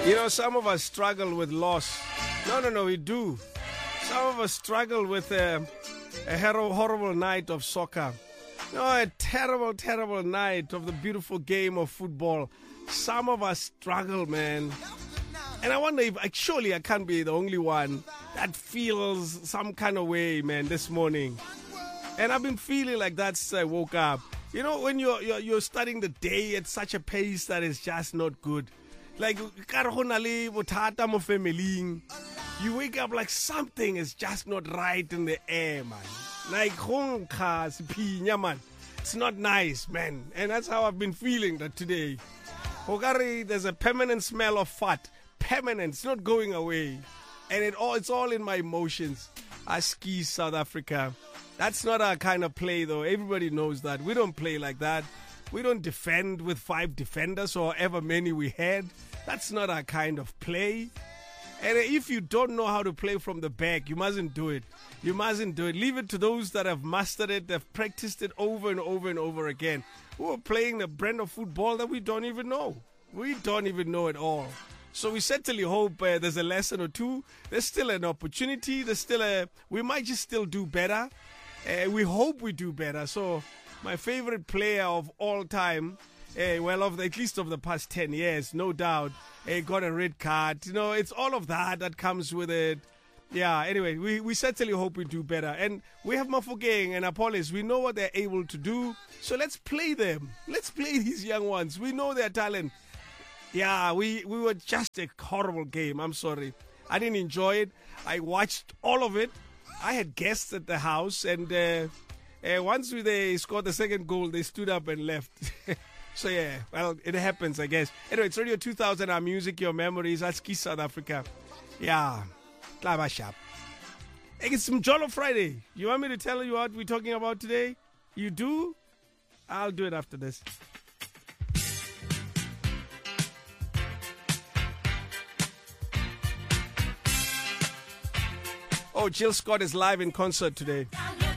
You know, some of us struggle with loss. No, we do. Some of us struggle with a horrible night of soccer. No, a terrible, terrible night of the beautiful game of football. Some of us struggle, man. And I wonder if, surely I can't be the only one that feels some kind of way, man, this morning. And I've been feeling like that since I woke up. You know, when you're starting the day at such a pace that is just not good. Like, you wake up like something is just not right in the air, man. Like, it's not nice, man. And that's how I've been feeling that today. Hogari, there's a permanent smell of fat. Permanent, it's not going away. And it's all in my emotions. Aski, South Africa. That's not our kind of play, though. Everybody knows that. We don't play like that. We don't defend with 5 defenders or however many we had. That's not our kind of play. And if you don't know how to play from the back, you mustn't do it. You mustn't do it. Leave it to those that have mastered it, that have practiced it over and over and over again, who are playing a brand of football that we don't even know. We don't even know at all. So we certainly hope there's a lesson or two. There's still an opportunity. We might just still do better. We hope we do better. So my favorite player of all time, at least of the past 10 years, no doubt, got a red card. You know, it's all of that comes with it. Yeah, anyway, we certainly hope we do better. And we have Mafokeng and Apollos. We know what they're able to do. So let's play them. Let's play these young ones. We know their talent. Yeah, we were just a horrible game. I'm sorry. I didn't enjoy it. I watched all of it. I had guests at the house. And once they scored the second goal, they stood up and left. So, yeah, well, it happens, I guess. Anyway, it's Radio 2000, our music, your memories. Aski South Africa. Yeah. Klaba Sharp. It's Mjolo Friday. You want me to tell you what we're talking about today? You do? I'll do it after this. Oh, Jill Scott is live in concert today.